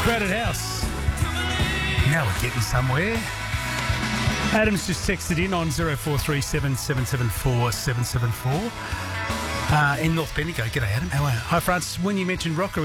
Crowded House. Now we're getting somewhere. Adam's just texted in on 0437 774 774. In North Bendigo. G'day, Adam. How are you? Hi, Francis. When you mentioned Rocker